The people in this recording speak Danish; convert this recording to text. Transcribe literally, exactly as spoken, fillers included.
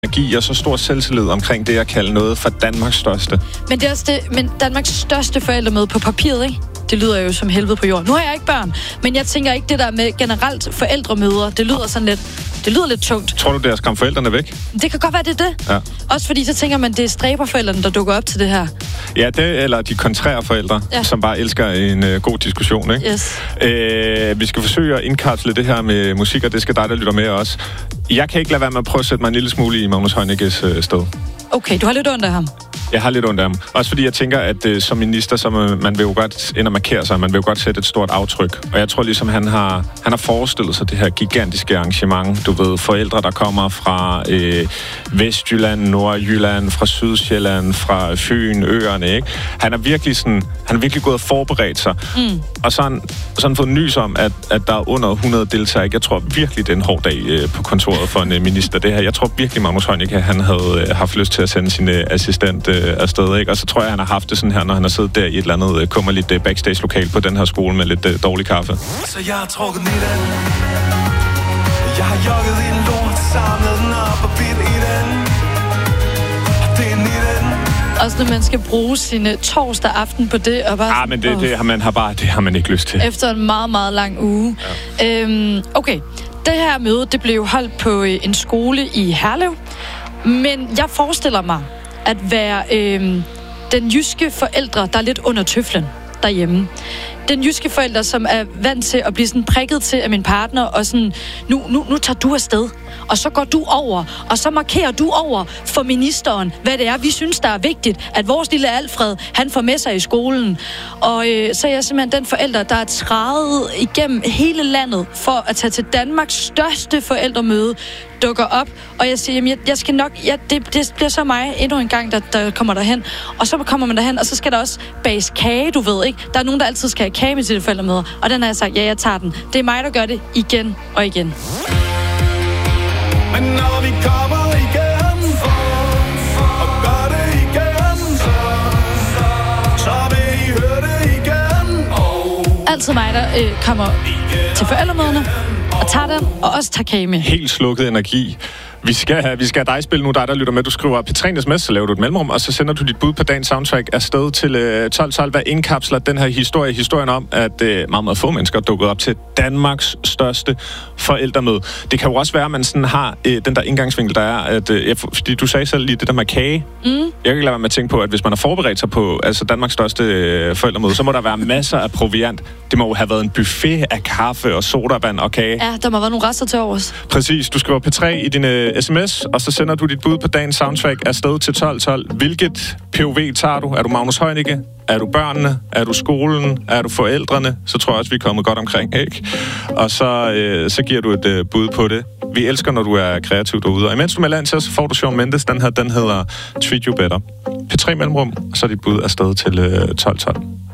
energi og så stor selvtillid omkring det, jeg kalder noget for Danmarks største. Men det er også det, men Danmarks største forældremøde på papiret, ikke? Det lyder jo som helvede på jorden. Nu har jeg ikke børn, men jeg tænker ikke det der med generelt forældremøder. Det lyder sådan lidt, det lyder lidt tungt. Tror du, det er at skræmme forældrene væk? Det kan godt være, det er det. Ja. Også fordi så tænker man, det er stræberforældrene, der dukker op til det her. Ja, det eller de kontrære forældre, ja. Som bare elsker en uh, god diskussion, ikke? Yes. Øh, vi skal forsøge at indkapsle det her med musik, og det skal dig, der lytter med også. Jeg kan ikke lade være med at prøve at sætte mig en lille smule i Magnus Heunickes uh, sted. Okay, du har lidt ondt af ham. Jeg har lidt ondt af ham. Også fordi jeg tænker, at uh, som minister, så man, man vil jo godt ind og markere sig, man vil jo godt sætte et stort aftryk. Og jeg tror ligesom, han har, han har forestillet sig det her gigantiske arrangement. Du ved, forældre, der kommer fra øh, Vestjylland, Nordjylland, fra Sydsjælland, fra Fyn, øerne, ikke? Han er virkelig sådan, han er virkelig gået og forberedt sig. Mm. Og så har han, så han fået nys om, at, at der er under hundrede deltagere. Jeg tror virkelig, det er en hård dag øh, på kontoret for en øh, minister. Det her. Jeg tror virkelig, Magnus Heunicke, han havde øh, haft lyst til at sende sin øh, assistent øh, afsted, ikke? Og så tror jeg, han har haft det sådan her, når han har siddet der i et eller andet øh, kummerligt øh, backstage-lokal på den her skole med lidt øh, dårlig kaffe. Så jeg har trukket ned den. Jeg har jogget i en lort, samlet den op og bidt i den. Og det er nitten. Også når man skal bruge sin torsdag aften på det, og bare... Ah, men det, det, har man, har bare, det har man ikke lyst til. Efter en meget, meget lang uge. Ja. Øhm, okay, det her møde, det blev holdt på en skole i Herlev. Men jeg forestiller mig at være øhm, den jyske forældre, der er lidt under tøflen derhjemme. Den jyske forælder, som er vant til at blive sådan prikket til af min partner, og sådan, nu, nu, nu tager du afsted, og så går du over, og så markerer du over for ministeren, hvad det er, vi synes, der er vigtigt, at vores lille Alfred, han får med sig i skolen. Og øh, så er jeg simpelthen den forælder, der er trædet igennem hele landet for at tage til Danmarks største forældremøde, dukker op, og jeg siger, jamen, jeg, jeg skal nok, ja, det, det bliver så mig endnu en gang, der, der kommer derhen. Og så kommer man derhen, og så skal der også bages kage, du ved, ikke? Der er nogen, der altid skal have kage med til det forældremøder, og den har jeg sagt, ja, jeg tager den. Det er mig, der gør det igen og igen. Men når vi kommer igen, og gør det igen, så vil I høre det igen. Altid mig, der øh, kommer til forældremøderne, og tager den, og også tager kage med. Helt slukket energi. Vi skal, vi skal have dig spille nu, dig der lytter med. Du skriver P tre sms, så laver du et mellemrum, og så sender du dit bud på dagens soundtrack afsted til øh, tolv tolv, hvad indkapsler den her historie. Historien om, at øh, meget, meget få mennesker er dukket op til Danmarks største forældremøde. Det kan jo også være, at man sådan har øh, den der indgangsvinkel, der er, at øh, jeg, fordi du sagde selv lige det der med kage. Mm. Jeg kan ikke lade være med at tænke på, at hvis man har forberedt sig på altså Danmarks største øh, forældremøde, så må der være masser af proviant. Det må jo have været en buffet af kaffe og sodavand og kage. Ja, der må have været nogle rester til overs. Præcis. Du skriver P tre i din øh, sms, og så sender du dit bud på dagens soundtrack afsted til tolv tolv. Hvilket P O V tager du? Er du Magnus Heunicke? Er du børnene? Er du skolen? Er du forældrene? Så tror jeg også, vi er kommet godt omkring, ikke? Og så, øh, så giver du et øh, bud på det. Vi elsker, når du er kreativ derude. Og imens du melder ind til os, så får du Shawn Mendes. Den her, den hedder Treat You Better. P tre mellemrum, og så er dit bud afsted til øh, tolv tolv.